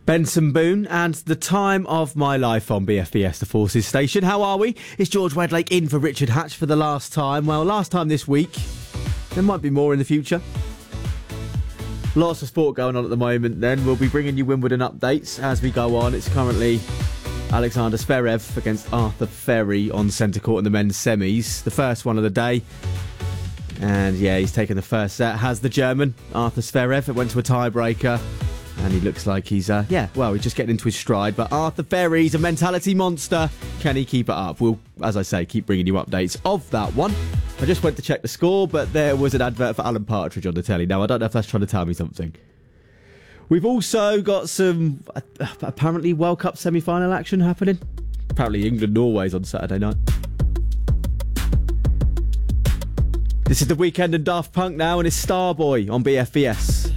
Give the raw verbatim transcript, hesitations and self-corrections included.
Benson Boone and the time of my life on B F B S, the Forces Station. How are we? It's George Wedlake in for Richard Hatch for the last time. Well, last time this week. There might be more in the future. Lots of sport going on at the moment then. We'll be bringing you Wimbledon updates as we go on. It's currently Alexander Zverev against Arthur Ferry on centre court in the men's semis. The first one of the day. And yeah, he's taken the first set. Has the German, Arthur Zverev. It went to a tiebreaker. And he looks like he's, uh, yeah, well, he's just getting into his stride. But Arthur Ferry's a mentality monster. Can he keep it up? We'll, as I say, keep bringing you updates of that one. I just went to check the score, but there was an advert for Alan Partridge on the telly. Now, I don't know if that's trying to tell me something. We've also got some, uh, apparently, World Cup semi-final action happening. Apparently, England-Norway's on Saturday night. This is The Weekend and Daft Punk now, and it's Starboy on B F B S.